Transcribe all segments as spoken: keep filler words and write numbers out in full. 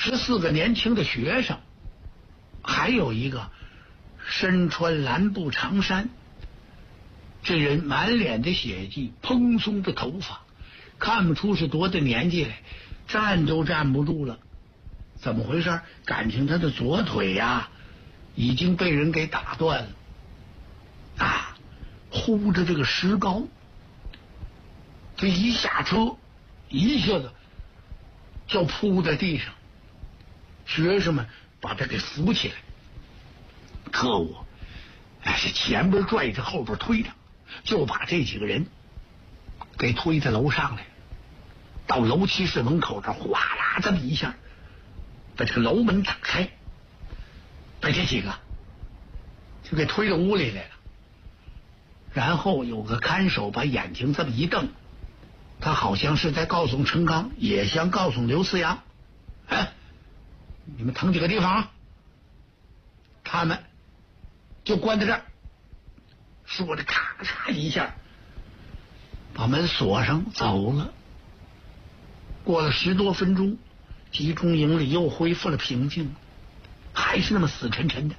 十四个年轻的学生，还有一个身穿蓝布长衫，这人满脸的血迹，蓬松的头发，看不出是多大年纪来，站都站不住了。怎么回事？感情他的左腿呀、啊、已经被人给打断了啊！呼着这个石膏，这一下车，一下子就扑在地上。学生们把他给扶起来，特务哎是前边拽着后边推着，就把这几个人给推在楼上来，到楼梯室门口这哗啦这么一下，把这个楼门打开，把这几个就给推到屋里来了。然后有个看守把眼睛这么一瞪，他好像是在告诉陈刚，也想告诉刘思阳，哎，你们腾几个地方，他们就关在这儿。说着咔嚓一下把门锁上走了。过了十多分钟，集中营里又恢复了平静，还是那么死沉沉的。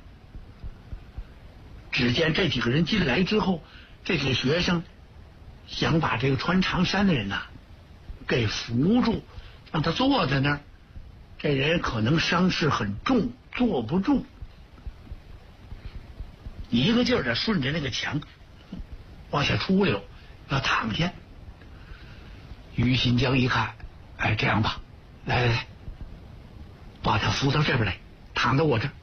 只见这几个人进来之后，这些学生想把这个穿长衫的人呐、啊、给扶住，让他坐在那儿。这人可能伤势很重，坐不住，一个劲儿的顺着那个墙往下出溜，要躺下。于新江一看，哎，这样吧，来来来，把他扶到这边来，躺到我这儿。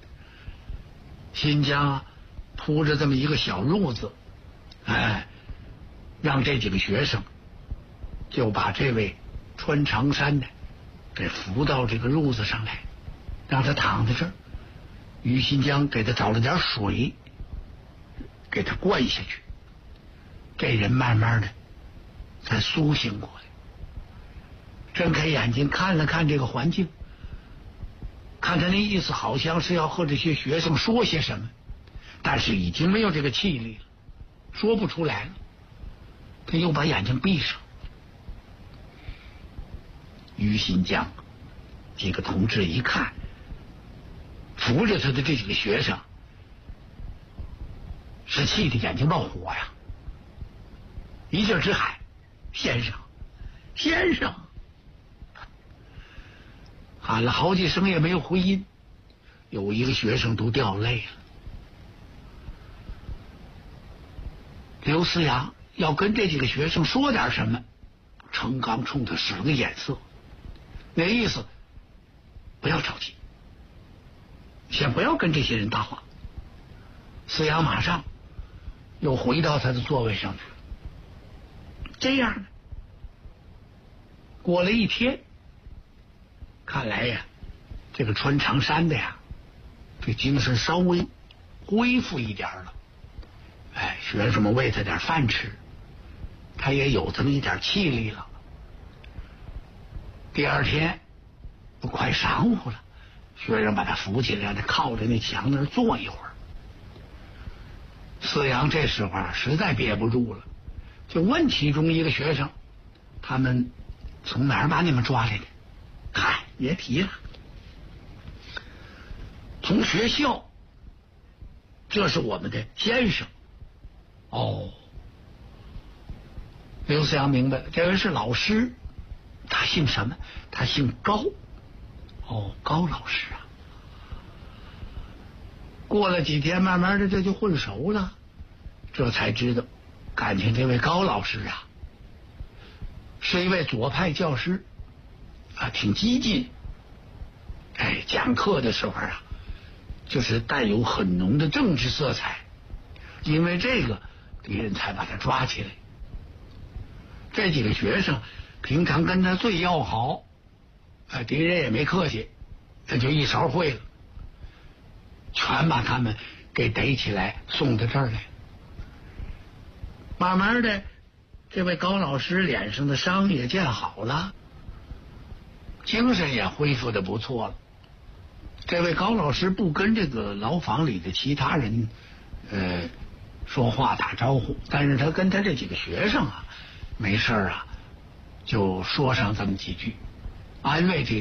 新江啊铺着这么一个小褥子，哎，让这几个学生就把这位穿长衫的给扶到这个褥子上来，让他躺在这儿。于新江给他找了点水，给他灌下去。这人慢慢的才苏醒过来，睁开眼睛看了看这个环境，看他那意思好像是要和这些学生说些什么，但是已经没有这个气力了，说不出来了。他又把眼睛闭上。于新江几个同志一看扶着他的这几个学生，是气得眼睛冒火呀，一劲儿直喊：“先生，先生！”喊了好几声也没有回音，有一个学生都掉泪了。刘思阳要跟这几个学生说点什么，程刚冲他使了个眼色，那意思不要着急，先不要跟这些人搭话。思阳马上又回到他的座位上去了。这样呢，过了一天，看来呀，这个穿长衫的呀，这精神稍微恢复一点了。哎，学生们喂他点饭吃，他也有这么一点气力了。第二天都快晌午了，学生把他扶起来，让他靠着那墙那儿坐一会儿。思阳这时候啊，实在憋不住了，就问其中一个学生：“他们从哪儿把你们抓来的？”“嗨，别提了，从学校，这是我们的先生。”哦，刘思阳明白了，这位是老师，他姓什么？他姓高。哦，高老师啊。过了几天，慢慢的这就混熟了，这才知道，感情这位高老师啊，是一位左派教师啊，挺激进。哎，讲课的时候啊，就是带有很浓的政治色彩，因为这个敌人才把他抓起来。这几个学生平常跟他最要好，啊，敌人也没客气，他就一勺烩了，全把他们给逮起来送到这儿来。慢慢的，这位高老师脸上的伤也见好了，精神也恢复的不错了。这位高老师不跟这个牢房里的其他人呃说话打招呼，但是他跟他这几个学生啊，没事啊就说上这么几句，安慰这